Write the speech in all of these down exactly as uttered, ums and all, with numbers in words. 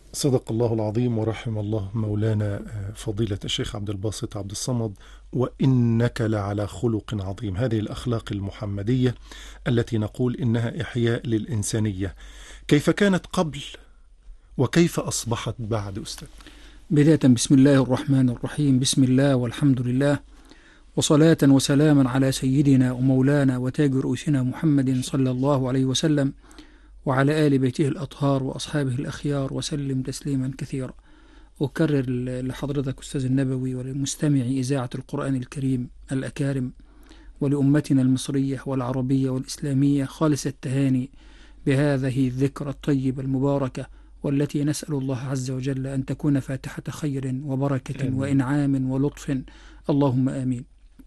صدق الله العظيم ورحم الله مولانا فضيلة الشيخ عبد الباسط عبد الصمد. وإنك لعلى خلق عظيم. هذه الأخلاق المحمدية التي نقول إنها إحياء للإنسانية، كيف كانت قبل وكيف أصبحت بعد أستاذ؟ بداية بسم الله الرحمن الرحيم. بسم الله والحمد لله، وصلاة وسلاما على سيدنا ومولانا وتاج رؤوسنا محمد صلى الله عليه وسلم، وعلى آل بيته الأطهار وأصحابه الأخيار، وسلم تسليما كثيرا. أكرر لحضرتك أستاذ النبوي وللمستمع إذاعة القرآن الكريم الأكارم، ولأمتنا المصرية والعربية والإسلامية خالص التهاني بهذه الذكرى الطيبة المباركة، والتي نسأل الله عز وجل أن تكون فاتحة خير وبركة آمين. وإنعام ولطف، اللهم آمين.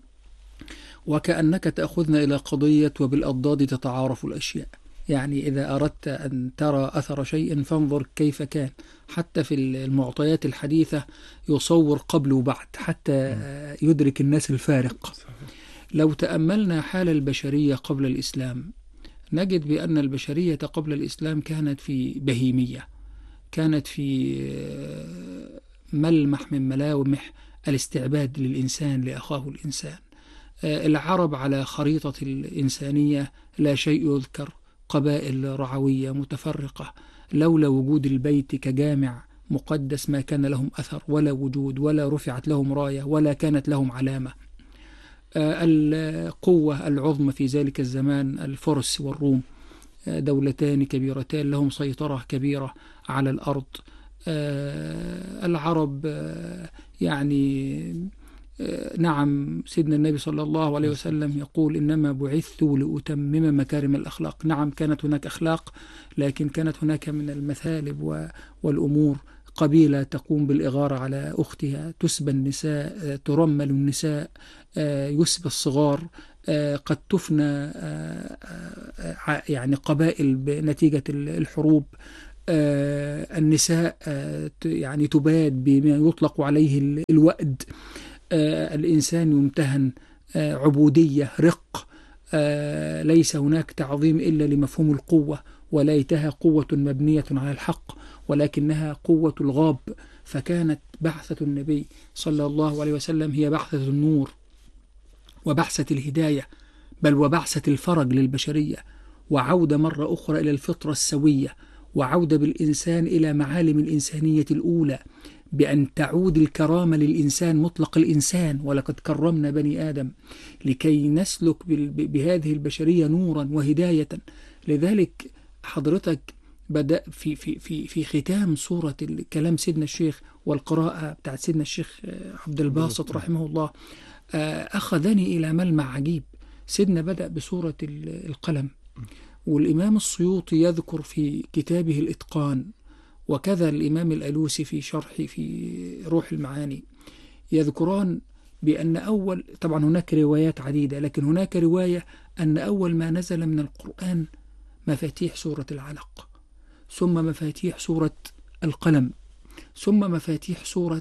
وكأنك تأخذنا إلى قضية وبالأضداد تتعارف الأشياء. يعني إذا أردت أن ترى أثر شيء فانظر كيف كان، حتى في المعطيات الحديثة يصور قبل وبعد حتى يدرك الناس الفارق. لو تأملنا حال البشرية قبل الإسلام نجد بأن البشرية قبل الإسلام كانت في بهيمية، كانت في ملمح من ملامح الاستعباد للإنسان لأخاه الإنسان. العرب على خريطة الإنسانية لا شيء يذكر، قبائل رعوية متفرقة، لولا وجود البيت كجامع مقدس ما كان لهم أثر ولا وجود، ولا رفعت لهم راية ولا كانت لهم علامة. القوة العظمى في ذلك الزمان الفرس والروم، دولتان كبيرتان لهم سيطرة كبيرة على الأرض. العرب يعني نعم، سيدنا النبي صلى الله عليه وسلم يقول إنما بعثت لأتمم مكارم الأخلاق. نعم، كانت هناك أخلاق، لكن كانت هناك من المثالب والأمور، قبيلة تقوم بالإغارة على أختها، تسبى النساء، ترمل النساء، يسبى الصغار، قد تفنى يعني قبائل بنتيجة الحروب. النساء يعني تباد بما يطلق عليه الوأد. الإنسان يمتهن، عبودية، رق، ليس هناك تعظيم إلا لمفهوم القوة، وليتها قوة مبنية على الحق ولكنها قوة الغاب. فكانت بعثة النبي صلى الله عليه وسلم هي بعثة النور وبعثة الهداية، بل وبعثة الفرج للبشرية، وعودة مرة أخرى إلى الفطرة السوية، وعودة بالإنسان إلى معالم الإنسانية الأولى، بأن تعود الكرامة للإنسان مطلق الإنسان، ولقد كرمنا بني آدم، لكي نسلك بهذه البشرية نورا وهداية. لذلك حضرتك بدأ في في في في ختام سورة كلام سيدنا الشيخ والقراءة بتاعت سيدنا الشيخ عبد الباسط رحمه الله أخذني إلى ملمح عجيب. سيدنا بدأ بسورة القلم، والإمام السيوطي يذكر في كتابه الإتقان، وكذا الإمام الألوسي في شرح في روح المعاني، يذكران بأن أول، طبعا هناك روايات عديدة، لكن هناك رواية أن أول ما نزل من القرآن مفاتيح سورة العلق، ثم مفاتيح سورة القلم، ثم مفاتيح سورة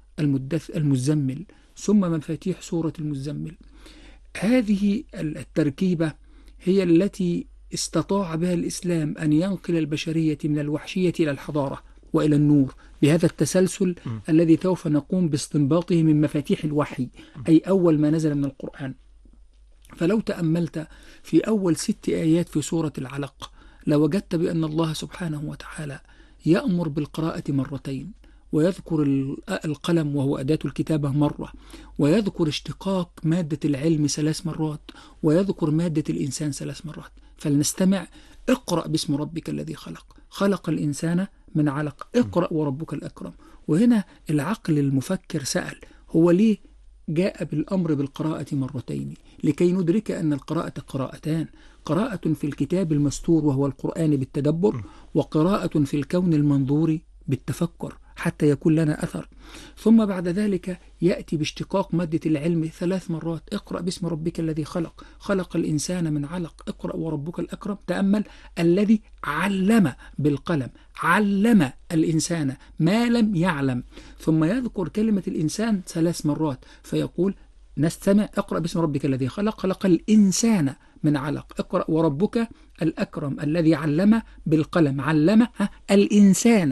المزمل، ثم مفاتيح سورة المزمل. هذه التركيبة هي التي استطاع بها الإسلام أن ينقل البشرية من الوحشية إلى الحضارة وإلى النور، بهذا التسلسل م. الذي سوف نقوم باستنباطه من مفاتيح الوحي، أي أول ما نزل من القرآن. فلو تأملت في أول ست آيات في سورة العلق لوجدت بأن الله سبحانه وتعالى يأمر بالقراءة مرتين، ويذكر القلم وهو أداة الكتابة مرة، ويذكر اشتقاق مادة العلم ثلاث مرات، ويذكر مادة الإنسان ثلاث مرات. فلنستمع. اقرأ باسم ربك الذي خلق، خلق الإنسان من علق، اقرأ وربك الأكرم. وهنا العقل المفكر سأل هو ليه جاء بالأمر بالقراءة مرتين؟ لكي ندرك أن القراءة قراءتان، قراءة في الكتاب المستور وهو القرآن بالتدبر، وقراءة في الكون المنظور بالتفكر حتى يكون لنا أثر. ثم بعد ذلك يأتي باشتقاق مادة العلم ثلاث مرات، اقرأ باسم ربك الذي خلق، خلق الإنسان من علق، اقرأ وربك الأكرم. تأمل، الذي علم بالقلم، علم الإنسان ما لم يعلم. ثم يذكر كلمة الإنسان ثلاث مرات فيقول نستمع. اقرأ باسم ربك الذي خلق، خلق الإنسان من علق، اقرأ وربك الأكرم الذي علم بالقلم، علم الإنسان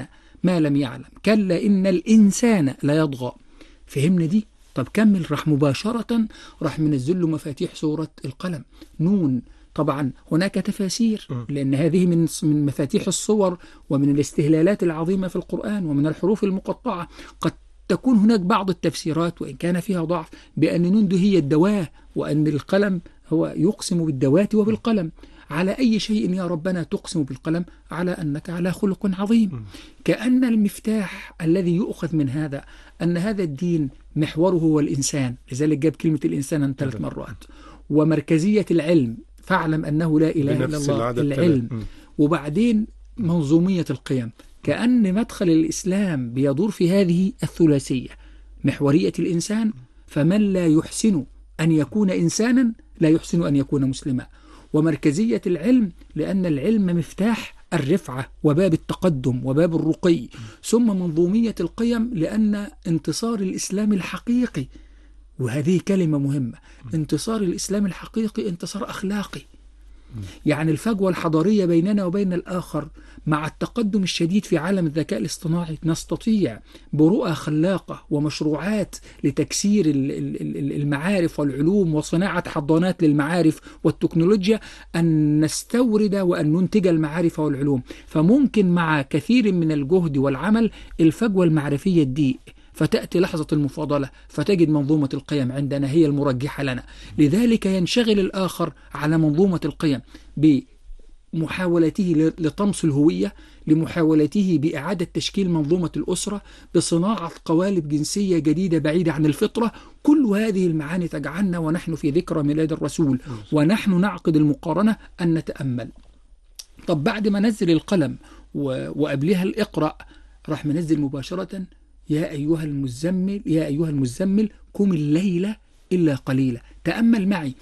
ما لم يعلم، كلا إن الإنسان لا يطغى. فهمنا دي؟ طب كمل، راح مباشرة راح منزل له مفاتيح سورة القلم، نون. طبعا هناك تفاسير، لأن هذه من من مفاتيح الصور ومن الاستهلالات العظيمة في القرآن ومن الحروف المقطعة. قد تكون هناك بعض التفسيرات وإن كان فيها ضعف بأن نون هي الدواء، وأن القلم هو يقسم بالدوات وبالقلم. على أي شيء يا ربنا تقسم بالقلم؟ على أنك على خلق عظيم. كأن المفتاح الذي يؤخذ من هذا أن هذا الدين محوره هو الإنسان، لذلك جاب كلمة الإنسان ثلاث مرات. ومركزية العلم، فاعلم أنه لا إله إلا الله، العلم. وبعدين منظومية القيم، كأن مدخل الإسلام بيدور في هذه الثلاثية: محورية الإنسان، فمن لا يحسن أن يكون إنسانا لا يحسن أن يكون مسلما. ومركزية العلم، لأن العلم مفتاح الرفعة وباب التقدم وباب الرقي. ثم منظومية القيم، لأن انتصار الإسلام الحقيقي، وهذه كلمة مهمة، انتصار الإسلام الحقيقي انتصار أخلاقي. يعني الفجوة الحضارية بيننا وبين الآخر مع التقدم الشديد في عالم الذكاء الاصطناعي نستطيع برؤى خلاقة ومشروعات لتكسير المعارف والعلوم وصناعة حضانات للمعارف والتكنولوجيا أن نستورد وأن ننتج المعارف والعلوم. فممكن مع كثير من الجهد والعمل الفجوة المعرفية تضيق، فتأتي لحظة المفاضلة فتجد منظومة القيم عندنا هي المرجحة لنا. لذلك ينشغل الآخر على منظومة القيم بمحاولته لطمس الهوية، لمحاولته بإعادة تشكيل منظومة الأسرة، بصناعة قوالب جنسية جديدة بعيدة عن الفطرة. كل هذه المعاني تجعلنا ونحن في ذكرى ميلاد الرسول ونحن نعقد المقارنة أن نتأمل. طب بعد ما نزل القلم وقبلها الإقرأ، راح منزل مباشرة: يا أيها المزمل يا أيها المزمل قم الليل إلا قليلا. تأمل معي،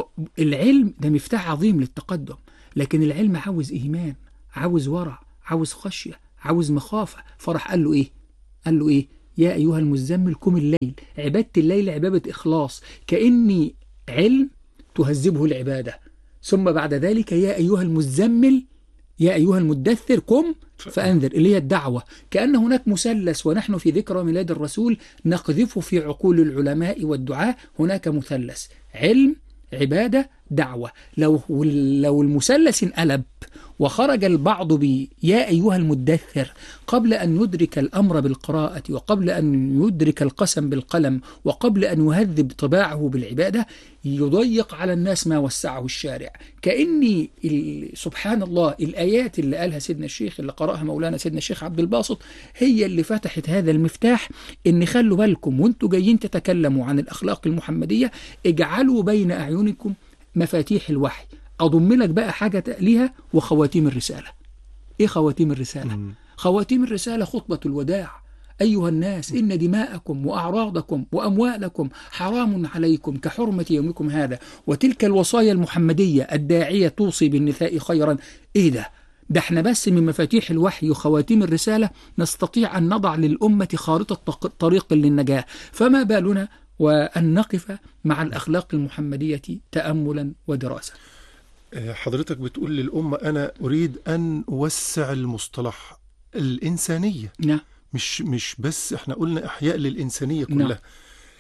العلم ده مفتاح عظيم للتقدم، لكن العلم عاوز إيمان، عاوز ورع، عاوز خشية، عاوز مخافة. فرح قال له إيه؟ قال له إيه؟ يا أيها المزمل قم الليل. عبادة الليل عبادة إخلاص، كأني علم تهذبه العبادة. ثم بعد ذلك يا أيها المزمل يا أيها المدثر قم فأنذر، اللي هي الدعوة. كأن هناك مثلث، ونحن في ذكرى ميلاد الرسول نقذف في عقول العلماء والدعاة هناك مثلث: علم، عبادة، دعوة. لو لو المثلث انقلب وخرج البعض بيا أيها المدثر قبل أن يدرك الأمر بالقراءة، وقبل أن يدرك القسم بالقلم، وقبل أن يهذب طباعه بالعبادة، يضيق على الناس ما وسعه الشارع. كأني سبحان الله الآيات اللي قالها سيدنا الشيخ، اللي قرأها مولانا سيدنا الشيخ عبد الباسط، هي اللي فتحت هذا المفتاح. إن خلوا بالكم وانتوا جايين تتكلموا عن الأخلاق المحمدية، اجعلوا بين أعينكم مفاتيح الوحي. أضم لك بقى حاجة ليها: وخواتيم الرسالة. إيه خواتيم الرسالة؟ مم. خواتيم الرسالة خطبة الوداع: أيها الناس إن دماءكم وأعراضكم وأموالكم حرام عليكم كحرمة يومكم هذا. وتلك الوصايا المحمدية الداعية توصي بالنساء خيرا. إيه ده؟ ده احنا بس من مفاتيح الوحي وخواتيم الرسالة نستطيع أن نضع للأمة خارطة طريق للنجاة، فما بالنا وأن نقف مع الأخلاق المحمدية تأملا ودراسة. حضرتك بتقول للأمة أنا أريد أن أوسع المصطلح الإنسانية. نعم. مش مش بس احنا قلنا إحياء للإنسانية كلها. نعم.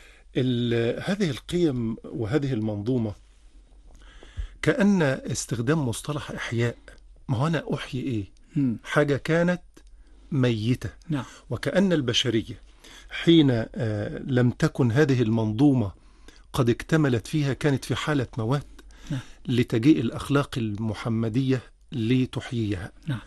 هذه القيم وهذه المنظومة كأن استخدام مصطلح إحياء. ما هو أنا أحيي إيه؟ م. حاجة كانت ميتة. نعم. وكأن البشرية حين آه لم تكن هذه المنظومة قد اكتملت فيها كانت في حالة موات. نعم. لتجيء الأخلاق المحمدية لتحييها. نعم.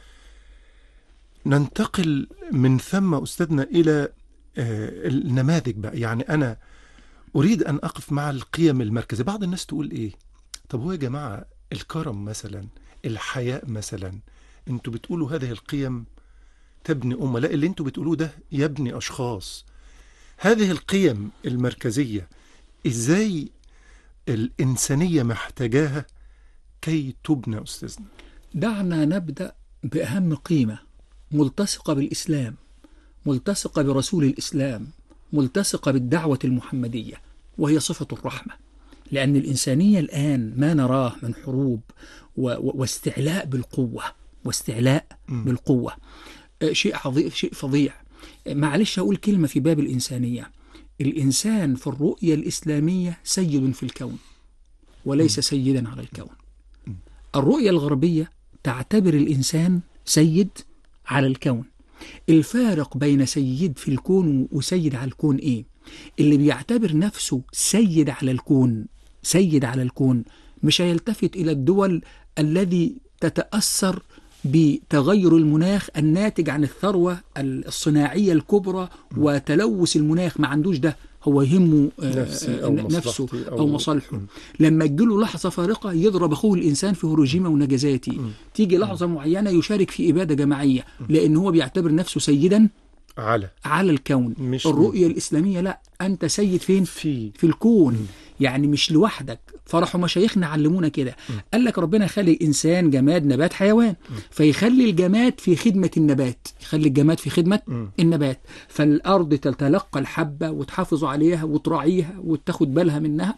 ننتقل من ثم أستاذنا إلى آه النماذج بقى. يعني أنا أريد أن أقف مع القيم المركزية. بعض الناس تقول إيه؟ طب هو يا جماعة الكرم مثلا، الحياء مثلا، أنتوا بتقولوا هذه القيم تبني أمة. لا، اللي أنتوا بتقولوه ده يبني أشخاص. هذه القيم المركزية إزاي الإنسانية محتاجاها كي تبنى أستاذنا؟ دعنا نبدأ بأهم قيمة ملتصقة بالإسلام، ملتصقة برسول الإسلام، ملتصقة بالدعوة المحمدية، وهي صفة الرحمة. لأن الإنسانية الآن ما نراه من حروب و... واستعلاء بالقوة واستعلاء م. بالقوة. شيء عظيم، شيء فظيع. معلش أقول كلمة في باب الإنسانية. الإنسان في الرؤية الإسلامية سيد في الكون وليس سيدا على الكون. الرؤية الغربية تعتبر الإنسان سيد على الكون. الفارق بين سيد في الكون وسيد على الكون إيه؟ اللي بيعتبر نفسه سيد على الكون سيد على الكون مش هيلتفت إلى الدول الذي تتأثر بتغير المناخ الناتج عن الثروة الصناعية الكبرى وتلوث المناخ، ما عندوش ده، هو يهمه نفسي أو نفسه أو, أو مصالحه. م. لما تجيله لحظة فارقة يضرب أخوه الإنسان في هيروشيما وناجازاكي، تيجي لحظة م. معينة يشارك في إبادة جماعية لأن هو بيعتبر نفسه سيدا على على الكون. الرؤية م. الإسلامية لا، أنت سيد فين؟ في, في الكون. م. يعني مش لوحدك. فرحوا مشايخنا علمونا كده، قال لك ربنا يخلي الإنسان جماد نبات حيوان، م. فيخلي الجماد في خدمة النبات، يخلي الجماد في خدمة م. النبات. فالأرض تتلقى الحبة وتحافظ عليها وتراعيها وتاخد بالها منها،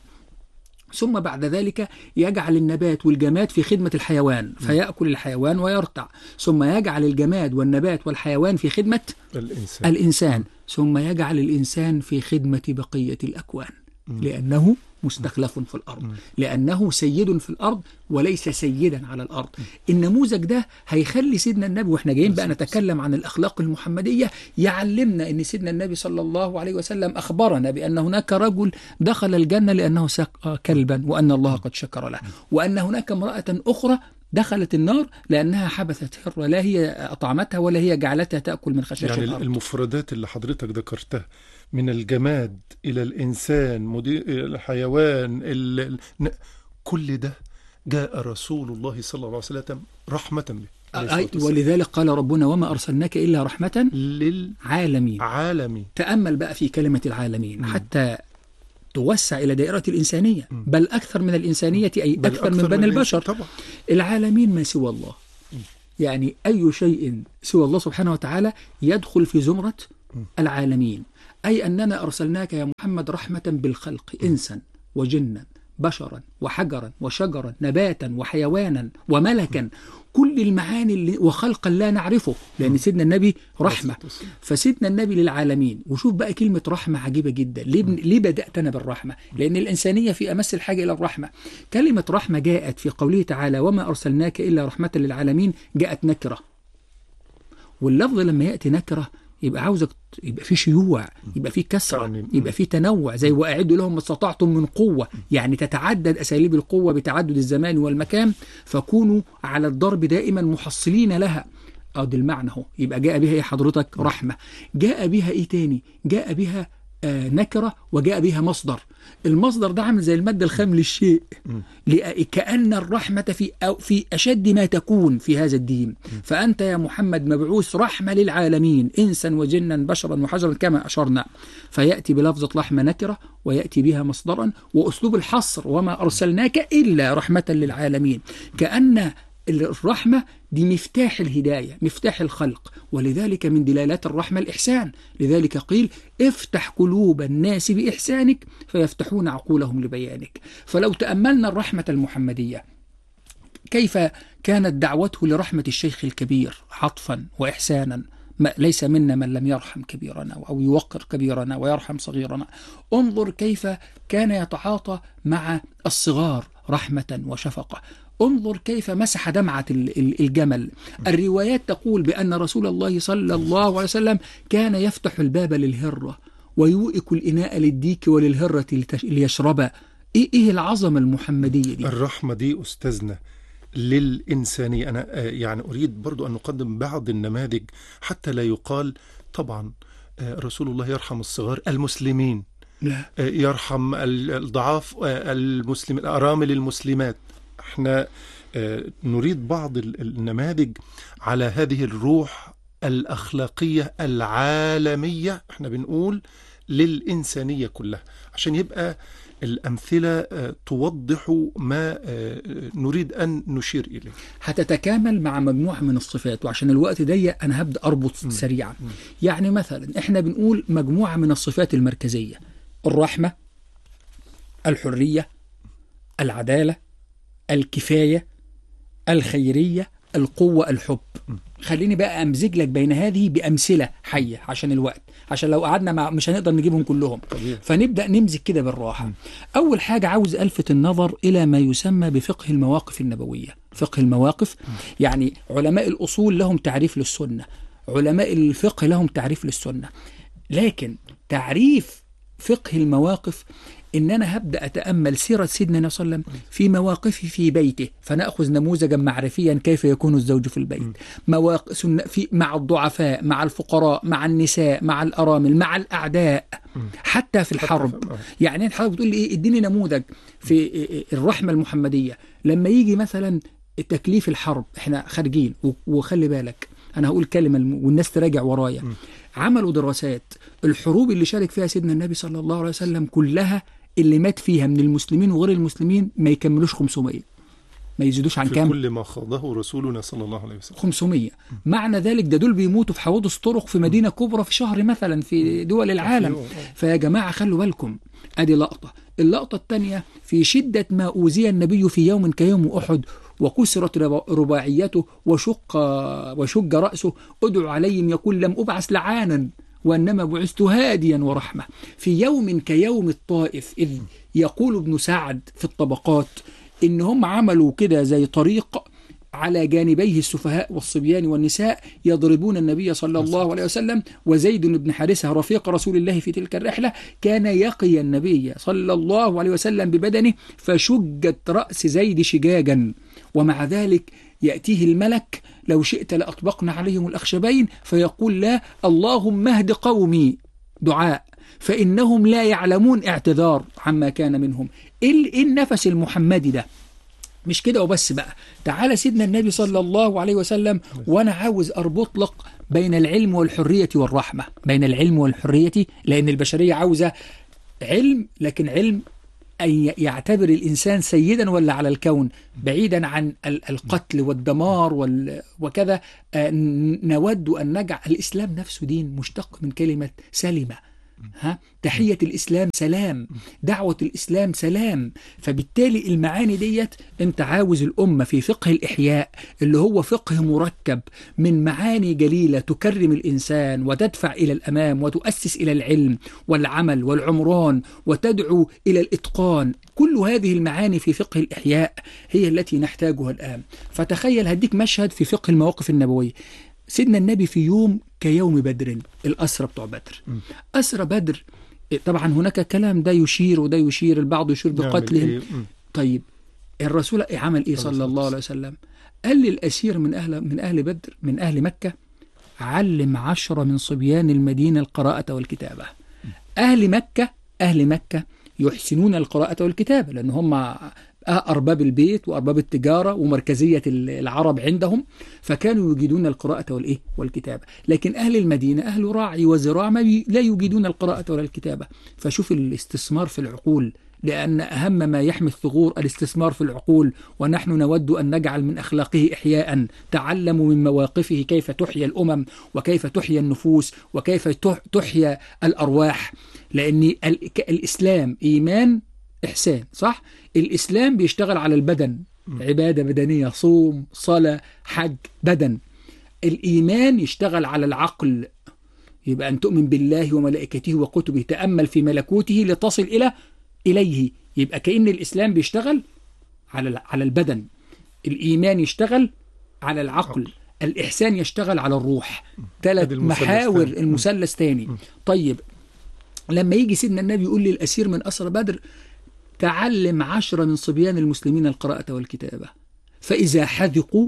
ثم بعد ذلك يجعل النبات والجماد في خدمة الحيوان فيأكل الحيوان ويرتع، ثم يجعل الجماد والنبات والحيوان في خدمة الإنسان, الإنسان. ثم يجعل الإنسان في خدمة بقية الأكوان، لأنه مستخلف في الأرض، لأنه سيد في الأرض وليس سيدا على الأرض. النموذج ده هيخلي سيدنا النبي، وإحنا جايين بقى نتكلم عن الأخلاق المحمدية، يعلمنا أن سيدنا النبي صلى الله عليه وسلم أخبرنا بأن هناك رجل دخل الجنة لأنه سقى كلبا وأن الله قد شكر له، وأن هناك امرأة أخرى دخلت النار لأنها حبثت هرة لا هي أطعمتها ولا هي جعلتها تأكل من خشاش يعني الأرض. المفردات اللي حضرتك ذكرتها من الجماد إلى الإنسان، مدير الحيوان، ال... كل ده جاء رسول الله صلى الله عليه وسلم رحمة به. أي ولذلك قال ربنا وما أرسلناك إلا رحمة للعالمين. عالمين. تأمل بقى في كلمة العالمين م. حتى توسع إلى دائرة الإنسانية، م. بل أكثر من الإنسانية، أي أكثر, أكثر من بني البشر. طبعا. العالمين ما سوى الله، م. يعني أي شيء سوى الله سبحانه وتعالى يدخل في زمرة م. العالمين. أي أننا أرسلناك يا محمد رحمة بالخلق، إنسا وجنا بشرا وحجرا وشجرا نباتا وحيوانا وملكا، كل المعاني اللي وخلقا لا نعرفه، لأن سيدنا النبي رحمة. فسيدنا النبي للعالمين. وشوف بقى كلمة رحمة عجيبة جدا. ليه, ليه بدأت أنا بالرحمة؟ لأن الإنسانية في أمس الحاجة إلى الرحمة. كلمة رحمة جاءت في قوله تعالى وما أرسلناك إلا رحمة للعالمين، جاءت نكرة، واللفظ لما يأتي نكرة يبقى عاوزك يبقى في شيوع، يبقى في كسرة، يبقى في تنوع، زي وأعدوا لهم ما استطعتم من قوة، يعني تتعدد أساليب القوة بتعدد الزمان والمكان، فكونوا على الضرب دائما محصلين لها. أو ده المعنى هو. يبقى جاء بها إيه حضرتك؟ رحمة. جاء بها إيه تاني؟ جاء بها آه نكرة، وجاء بها مصدر. المصدر ده عامل زي المادة الخام للشيء، كأن الرحمة في أو في أشد ما تكون في هذا الدين. فأنت يا محمد مبعوث رحمة للعالمين، إنسا وجنا بشرا وحجرا كما أشرنا. فيأتي بلفظة رحمة نكرة ويأتي بها مصدرا، وأسلوب الحصر وما أرسلناك إلا رحمة للعالمين، كأن الرحمة دي مفتاح الهداية، مفتاح الخلق. ولذلك من دلالات الرحمة الإحسان، لذلك قيل افتح قلوب الناس بإحسانك فيفتحون عقولهم لبيانك. فلو تأملنا الرحمة المحمدية كيف كانت دعوته لرحمة الشيخ الكبير عطفا وإحسانا، ما ليس منا من لم يرحم كبيرنا أو يوقر كبيرنا ويرحم صغيرنا. انظر كيف كان يتعاطى مع الصغار رحمة وشفقة. انظر كيف مسح دمعة الجمل. الروايات تقول بأن رسول الله صلى الله عليه وسلم كان يفتح الباب للهرة ويوئك الإناء للديك وللهرة ليشربا. إيه, إيه العظمة المحمدية دي؟ الرحمة دي أستاذنا للإنسانية. أنا يعني أريد برضو أن نقدم بعض النماذج حتى لا يقال طبعا رسول الله يرحم الصغار المسلمين، لا. يرحم الضعاف المسلم، الأرامل المسلمات. احنا نريد بعض النماذج على هذه الروح الأخلاقية العالمية، احنا بنقول للإنسانية كلها، عشان يبقى الأمثلة توضح ما نريد أن نشير إليه. هتتكامل مع مجموعة من الصفات، وعشان الوقت ضيق أنا هبدأ أربط م. سريعا. م. يعني مثلا احنا بنقول مجموعة من الصفات المركزية: الرحمة، الحرية، العدالة، الكفاية، الخيرية، القوة، الحب. خليني بقى أمزج لك بين هذه بأمثلة حية عشان الوقت، عشان لو قعدنا مع مش هنقدر نجيبهم كلهم. طبيعي. فنبدأ نمزج كده بالراحة. م. أول حاجة عاوز ألفت النظر إلى ما يسمى بفقه المواقف النبوية. فقه المواقف م. يعني علماء الأصول لهم تعريف للسنة، علماء الفقه لهم تعريف للسنة، لكن تعريف فقه المواقف إن أنا هبدأ أتأمل سيرة سيدنا النبي صلى الله عليه وسلم في مواقفه في بيته، فنأخذ نموذجا معرفيا كيف يكون الزوج في البيت، مواقف في مع الضعفاء، مع الفقراء، مع النساء، مع الأرامل، مع الأعداء، حتى في الحرب. يعني أنت حضرتك بتقول لي إيه؟ اديني نموذج في الرحمة المحمدية لما يجي مثلا تكليف الحرب، إحنا خارجين، وخلي بالك أنا هقول كلمة والناس تراجع ورايا. م. عملوا دراسات الحروب اللي شارك فيها سيدنا النبي صلى الله عليه وسلم كلها اللي مات فيها من المسلمين وغير المسلمين ما يكملوش خمسمائة، ما يزيدوش عن كام؟ في كل ما خاضه رسولنا صلى الله عليه وسلم خمسمائة. م. معنى ذلك ده دول بيموتوا في حوادث طرق في مدينة كبرى في شهر مثلا في دول العالم. فيا جماعة خلوا بالكم، ادي لقطة. اللقطة الثانية في شدة ما أوذي النبي في يوم كيوم أحد وكسرت رباعيته وشق وشج رأسه، أدعو عليهم يقول لم أبعث لعانا وإنما بعثت هاديا ورحمة. في يوم كيوم الطائف إذ يقول ابن سعد في الطبقات إن هم عملوا كده زي طريق على جانبيه السفهاء والصبيان والنساء يضربون النبي صلى الله عليه وسلم، وزيد بن حارثة رفيق رسول الله في تلك الرحلة كان يقي النبي صلى الله عليه وسلم ببدنه، فشجت رأس زيد شجاجا، ومع ذلك يأتيه الملك لو شئت لأطبقنا عليهم الأخشبين، فيقول لا، اللهم اهد قومي، دعاء، فإنهم لا يعلمون، اعتذار عما كان منهم. إيه النفس المحمدي ده؟ مش كده وبس بقى، تعالى سيدنا النبي صلى الله عليه وسلم، وأنا عاوز أربط لك بين العلم والحرية والرحمة، بين العلم والحرية، لأن البشرية عاوزة علم، لكن علم أن يعتبر الإنسان سيدا ولا على الكون، بعيدا عن القتل والدمار وكذا. نود أن نجعل الإسلام نفسه دين مشتق من كلمة سلمة، ها، تحية الإسلام سلام، دعوة الإسلام سلام. فبالتالي المعاني ديت أنت عاوز الأمة في فقه الإحياء اللي هو فقه مركب من معاني جليلة تكرم الإنسان وتدفع إلى الأمام وتؤسس إلى العلم والعمل والعمران وتدعو إلى الإتقان. كل هذه المعاني في فقه الإحياء هي التي نحتاجها الآن. فتخيل، هديك مشهد في فقه المواقف النبوية. سيدنا النبي في يوم كيوم بدر، الأسرى بتوع بدر، أسرى بدر، طبعا هناك كلام ده يشير وده يشير، البعض يشير بقتلهم. إيه؟ طيب الرسول عمل إيه صلى الله عليه وسلم؟ قال للأسير من أهل من أهل بدر من أهل مكة، علم عشرة من صبيان المدينة القراءة والكتابة. أهل مكة أهل مكة يحسنون القراءة والكتابة لأن هم أرباب البيت وأرباب التجارة ومركزية العرب عندهم، فكانوا يجيدون القراءة والإيه والكتابة. لكن أهل المدينة أهل راعي وزراع ما لا يجيدون القراءة ولا الكتابة. فشوف الاستثمار في العقول، لأن أهم ما يحمي الثغور الاستثمار في العقول، ونحن نود أن نجعل من أخلاقه إحياء. تعلموا من مواقفه كيف تحيا الأمم وكيف تحيا النفوس وكيف تحيا الأرواح. لأن الإسلام إيمان إحسان، صح؟ الإسلام بيشتغل على البدن، عبادة بدنية، صوم، صلاة، حج، بدن. الإيمان يشتغل على العقل، يبقى أن تؤمن بالله وملائكته وكتبه، تأمل في ملكوته لتصل إلى إليه. يبقى كأن الإسلام بيشتغل على على البدن، الإيمان يشتغل على العقل، الإحسان يشتغل على الروح. ثلاث محاور المثلث تاني. طيب لما يجي سيدنا النبي يقول للأسير من أسرى بدر تعلم عشرة من صبيان المسلمين القراءة والكتابة، فإذا حذقوا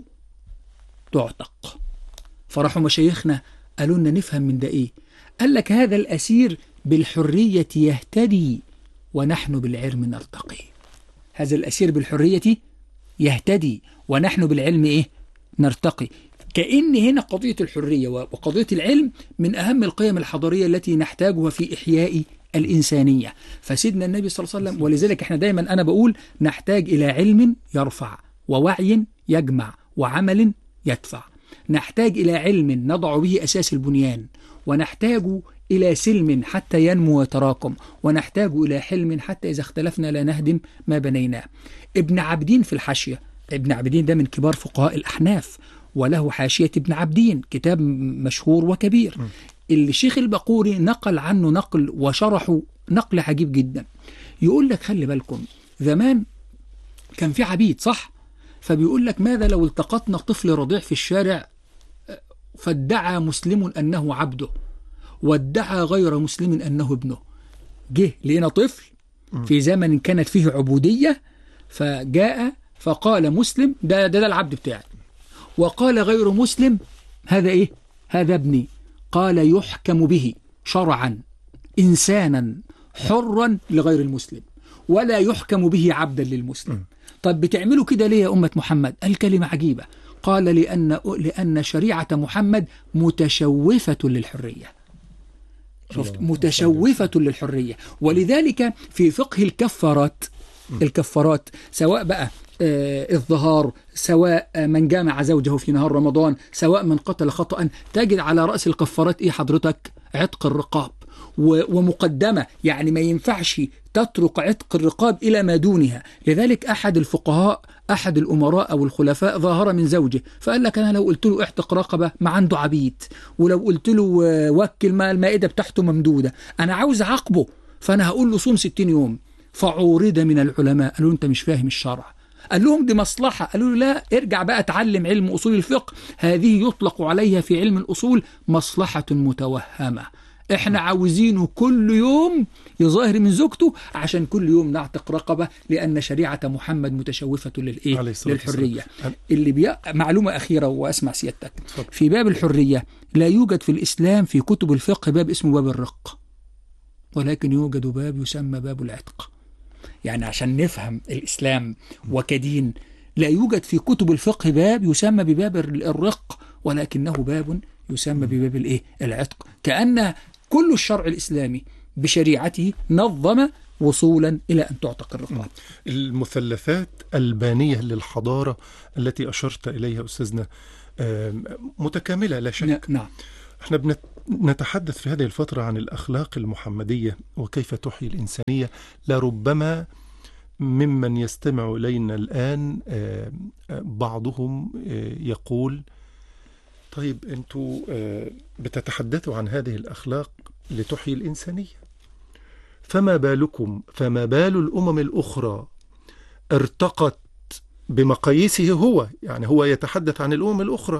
تعتق. فرحوا مشايخنا قالوا لنا نفهم من ده إيه؟ قال لك هذا الأسير بالحرية يهتدي ونحن بالعلم نرتقي. هذا الأسير بالحرية يهتدي ونحن بالعلم إيه؟ نرتقي. كأن هنا قضية الحرية وقضية العلم من أهم القيم الحضارية التي نحتاجها في إحياء الإنسانية. فسيدنا النبي صلى الله عليه وسلم، ولذلك احنا دايما أنا بقول نحتاج إلى علم يرفع ووعي يجمع وعمل يدفع. نحتاج إلى علم نضع به أساس البنيان، ونحتاج إلى سلم حتى ينمو ويتراكم، ونحتاج إلى حلم حتى إذا اختلفنا لا نهدم ما بنيناه. ابن عابدين في الحاشية، ابن عابدين ده من كبار فقهاء الأحناف وله حاشية ابن عبدين، كتاب مشهور وكبير. م. اللي الشيخ البقوري نقل عنه نقل وشرحه نقل عجيب جدا. يقول لك خلي بالكم، زمان كان في عبيد صح؟ فبيقول لك ماذا لو التقطنا طفل رضيع في الشارع فادعى مسلم أنه عبده وادعى غير مسلم أنه ابنه. جه لقينا طفل في زمن كانت فيه عبودية، فجاء فقال مسلم ده, ده, ده العبد بتاعي، وقال غير مسلم هذا إيه؟ هذا ابني. قال يحكم به شرعا إنسانا حرا لغير المسلم، ولا يحكم به عبدا للمسلم. طب بتعملوا كده ليه يا أمة محمد؟ الكلمة عجيبة. قال لأن, لأن شريعة محمد متشوفة للحرية. شفت؟ متشوفة للحرية. ولذلك في فقه الكفارات، الكفارات سواء بقى آه الظهار، سواء من جامع زوجه في نهار رمضان، سواء من قتل خطأ، تجد على رأس الكفارات إيه حضرتك؟ عتق الرقاب. ومقدمة، يعني ما ينفعش تترك عتق الرقاب إلى ما دونها. لذلك أحد الفقهاء أحد الأمراء أو الخلفاء ظاهر من زوجه، فقال لك أنا لو قلت له اعتق رقبة ما عنده عبيد، ولو قلت له وكل ما المائدة بتاعته ممدودة، أنا عاوز عقبه، فأنا هقول له صوم ستين يوم. فعورض من العلماء قالوا أنت مش فاهم الشرع. قال لهم دي مصلحة. قالوا له لا، ارجع بقى تعلم علم أصول الفقه، هذه يطلق عليها في علم الأصول مصلحة متوهمة. احنا عاوزينه كل يوم يظاهر من زوجته عشان كل يوم نعتق رقبة، لأن شريعة محمد متشوفة للإيه؟ للحرية. اللي بي... معلومة أخيرة وأسمع سيادتك. في باب الحرية لا يوجد في الإسلام في كتب الفقه باب اسمه باب الرق، ولكن يوجد باب يسمى باب العتق. يعني عشان نفهم الإسلام وكدين، لا يوجد في كتب الفقه باب يسمى بباب الرق، ولكنه باب يسمى بباب الإيه؟ العتق. كأن كل الشرع الإسلامي بشريعته نظم وصولا إلى أن تعتق الرقاب. المثلثات البانية للحضارة التي أشرت إليها أستاذنا متكاملة لا شك. نعم. احنا بنتحدث في هذه الفترة عن الأخلاق المحمدية وكيف تحيي الإنسانية. لربما ممن يستمع إلينا الآن بعضهم يقول طيب أنتوا بتتحدثوا عن هذه الأخلاق لتحيي الإنسانية، فما بالكم فما بال الأمم الأخرى ارتقت بمقاييسه هو، يعني هو يتحدث عن الأمم الأخرى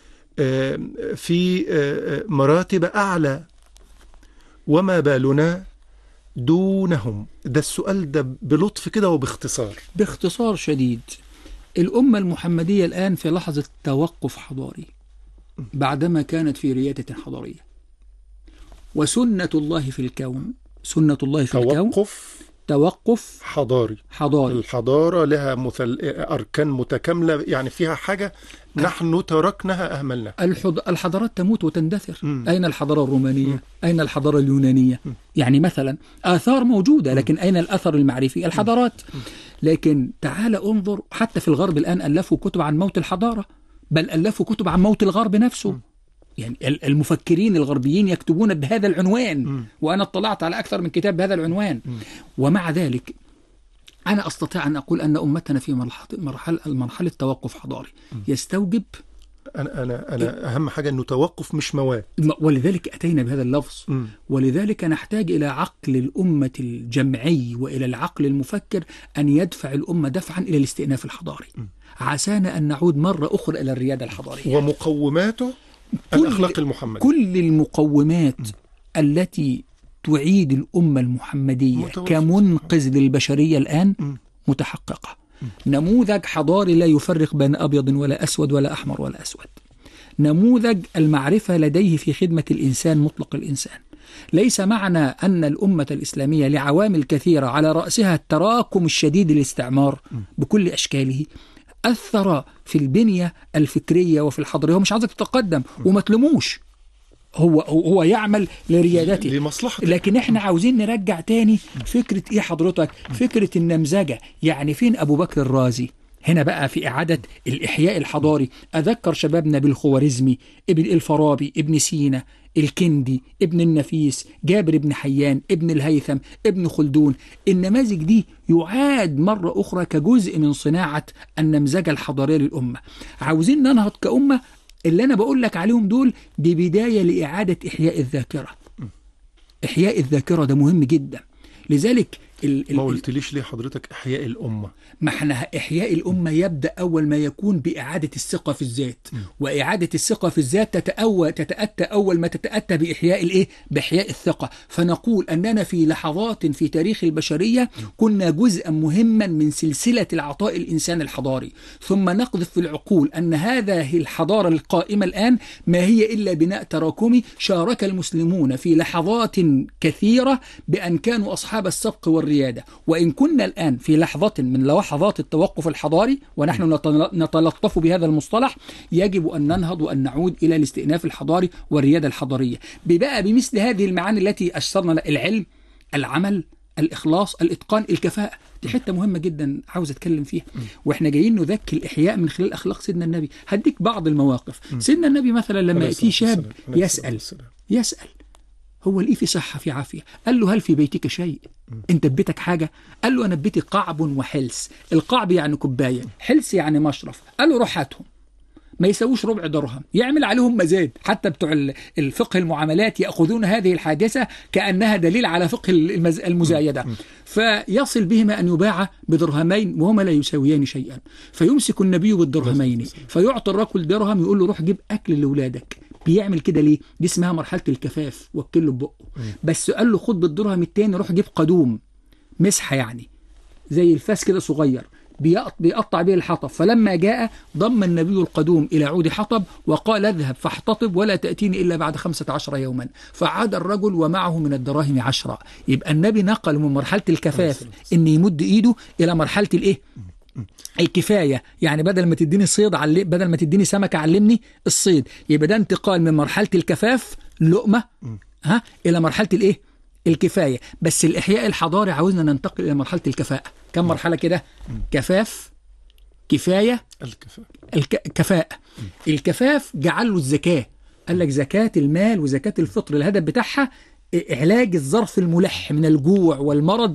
في مراتب أعلى، وما بالنا دونهم؟ ده السؤال ده بلطف كده وباختصار. باختصار شديد، الأمة المحمدية الآن في لحظة توقف حضاري بعدما كانت في ريادة حضارية، وسنة الله في الكون سنة الله في توقف الكون توقف حضاري. حضاري. الحضارة لها مثل أركان متكاملة، يعني فيها حاجة نحن تركناها أهملنا. الحض... الحضارات تموت وتندثر. م. أين الحضارة الرومانية؟ م. أين الحضارة اليونانية؟ م. يعني مثلا آثار موجودة، لكن أين الأثر المعرفي؟ الحضارات. م. لكن تعال انظر، حتى في الغرب الآن ألفوا كتب عن موت الحضارة، بل ألفوا كتب عن موت الغرب نفسه. م. يعني المفكرين الغربيين يكتبون بهذا العنوان، م. وأنا اطلعت على أكثر من كتاب بهذا العنوان. م. ومع ذلك أنا أستطيع أن أقول أن أمتنا في مرحلة مرحلة توقف حضاري يستوجب. أنا أنا أنا أهم حاجة إنه توقف مش مواد، ولذلك أتينا بهذا اللفظ. م. ولذلك نحتاج إلى عقل الأمة الجمعي وإلى العقل المفكر أن يدفع الأمة دفعا إلى الاستئناف الحضاري، م. عسانا أن نعود مرة أخرى إلى الريادة الحضارية. ومقوماته الأخلاق المحمدية، كل المقومات م. التي تعيد الأمة المحمدية متوسط. كمنقذ للبشرية الآن م. متحققة. م. نموذج حضاري لا يفرق بين أبيض ولا أسود ولا أحمر ولا أسود. نموذج المعرفة لديه في خدمة الإنسان مطلق الإنسان. ليس معنى أن الأمة الإسلامية لعوامل كثيرة على رأسها التراكم الشديد للاستعمار م. بكل أشكاله أثر في البنية الفكرية وفي الحضارية. هو مش عايزك تتقدم وما تلموش، هو هو يعمل لريادته لمصلحته، لكن احنا عاوزين نرجع تاني فكرة ايه حضرتك؟ فكرة النمذجة. يعني فين أبو بكر الرازي هنا بقى في إعادة الإحياء الحضاري. أذكر شبابنا بالخوارزمي، ابن الفارابي، ابن سينا، الكندي، ابن النفيس، جابر بن حيان، ابن الهيثم، ابن خلدون. النماذج دي يعاد مرة أخرى كجزء من صناعة النمذجة الحضارية للأمة. عاوزين ننهض كأمة. اللي أنا بقول لك عليهم دول دي بداية لإعادة إحياء الذاكرة. إحياء الذاكرة ده مهم جدا. لذلك ال ما قلتليش ليه حضرتك إحياء الأمة؟ ما احنا إحياء الأمة يبدأ أول ما يكون بإعادة الثقة في الذات، م. وإعادة الثقة في الذات تتأوى تتأتى أول ما تتأتى بإحياء الإيه؟ بإحياء الثقة. فنقول أننا في لحظات في تاريخ البشرية م. كنا جزءا مهما من سلسلة العطاء الإنسان الحضاري، ثم نقذف في العقول أن هذه الحضارة القائمة الآن ما هي إلا بناء تراكمي. شارك المسلمون في لحظات كثيرة بأن كانوا أصحاب السبق والريادة، وإن كنا الآن في لحظة من لحظات التوقف الحضاري ونحن نتلطف بهذا المصطلح، يجب أن ننهض وأن نعود إلى الاستئناف الحضاري والريادة الحضارية بقى بمثل هذه المعاني التي أشرنا لها: العلم، العمل، الإخلاص، الإتقان، الكفاءة. دي حتة مهمة جدا عاوز أتكلم فيها. وإحنا جايين نذكي الإحياء من خلال أخلاق سيدنا النبي. هديك بعض المواقف. سيدنا النبي مثلا لما يأتي شاب يسأل يسأل هو ليه في صحة في عافية؟ قال له: هل في بيتك شيء؟ انت ببيتك حاجة؟ قال له: انا ببيتي قعب وحلس. القعب يعني كوباية، حلس يعني مشرف. قال له: روح هاتهم، ما يسووش ربع درهم، يعمل عليهم مزاد. حتى بتوع الفقه المعاملات يأخذون هذه الحادثة كأنها دليل على فقه المزايدة، فيصل بهما أن يباع بدرهمين وهما لا يساويان شيئا، فيمسك النبي بالدرهمين فيعطي الرجل درهم، يقول له: روح جيب أكل لأولادك. بيعمل كده ليه؟ دي اسمها مرحلة الكفاف، وكله ببقه. بس قال له: خد بالدرهم التاني روح جيب قدوم، مسحة يعني زي الفاس كده صغير، بيقطع به الحطب. فلما جاء ضم النبي القدوم إلى عود حطب وقال: اذهب فاحتطب ولا تأتيني إلا بعد خمسة عشر يوما. فعاد الرجل ومعه من الدراهم عشرة. يبقى النبي نقل من مرحلة الكفاف إن يمد إيده إلى مرحلة الإيه؟ الكفاية. يعني بدل ما تديني صيد علي بدل ما تديني سمكة علمني الصيد. يبقى ده انتقال من مرحلة الكفاف لقمة ها إلى مرحلة الإيه؟ الكفاية. بس الإحياء الحضاري عاوزنا ننتقل إلى مرحلة الكفاءة. كم مرحلة كده؟ كفاف، كفاية، الكفاءة. الكفاءة. الكفاف جعل له الزكاة، قال لك زكاة المال وزكاة الفطر الهدف بتاعها علاج الظرف الملح من الجوع والمرض